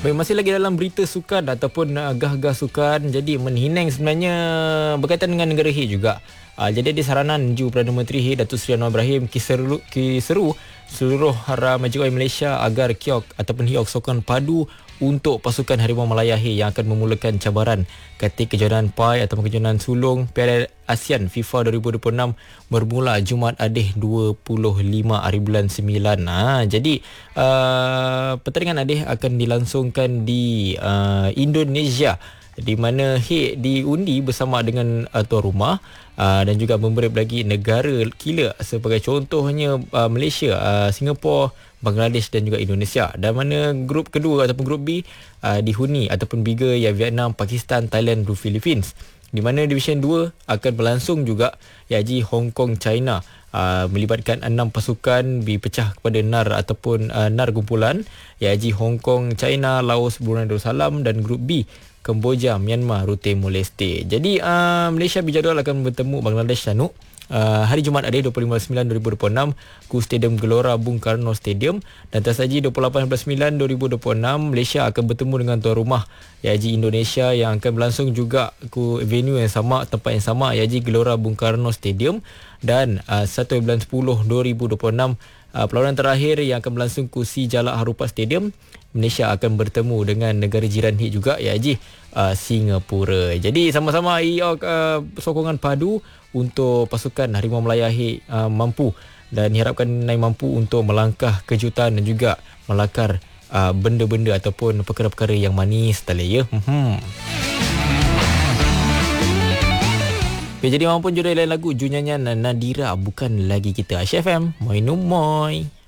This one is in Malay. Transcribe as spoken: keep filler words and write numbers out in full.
Baik, masih lagi dalam berita sukan ataupun uh, gah-gah sukan. Jadi Menhineng sebenarnya berkaitan dengan negara H juga. Uh, jadi di saranan Ju Perdana Menteri H Datuk Seri Anwar Ibrahim kiseru, kiseru seluruh hara Majik Wai Malaysia agar Kiok ataupun Hiok Sokan padu untuk pasukan Harimau Malaya H yang akan memulakan cabaran ketika kejohanan Pai ataupun kejohanan sulung Piala ASEAN FIFA dua ribu dua puluh enam bermula Jumaat Adih dua puluh lima hari bulan sembilan. Ha, jadi uh, pertandingan Adih akan dilangsungkan di uh, Indonesia, di mana H diundi bersama dengan uh, tuan rumah uh, dan juga memberi lagi negara kila sebagai contohnya uh, Malaysia, uh, Singapura, Bangladesh dan juga Indonesia. Dan mana grup kedua ataupun grup B uh, dihuni ataupun bigger yang Vietnam, Pakistan, Thailand dan Philippines. Di mana Division dua akan berlangsung juga iaji Hong Kong, China. Uh, melibatkan enam pasukan dipecah kepada N A R ataupun uh, N A R kumpulan iaji Hong Kong, China, Laos, Brunei Darussalam dan grup B Kemboja, Myanmar, Timor Leste. Jadi uh, Malaysia berjadual akan bertemu Bangladesh Sanuk uh, hari Jumaat Adih dua puluh lima sembilan dua ribu dua puluh enam ku Stadium Gelora Bung Karno Stadium. Dan tersaji dua puluh lapan sembilan dua ribu dua puluh enam Malaysia akan bertemu dengan tuan rumah iaji Indonesia yang akan berlangsung juga ku venue yang sama, tempat yang sama iaji Gelora Bung Karno Stadium. Dan uh, satu bulan sepuluh dua ribu dua puluh enam uh, perlawanan terakhir yang akan berlangsung ku Si Jalak Harupat Stadium. Malaysia akan bertemu dengan negara jiran H juga iaji uh, Singapura. Jadi sama-sama ia uh, sokongan padu untuk pasukan Harimau Malaya H uh, mampu dan diharapkan naik mampu untuk melangkah kejutan dan juga melakar uh, benda-benda ataupun perkara-perkara yang manis tadi ya. Hmm. Okay, jadi maupun judul lain lagu Ju nyanyian Nadira Bukan Lagi Kita. Aisyah F M, Moi No Moi.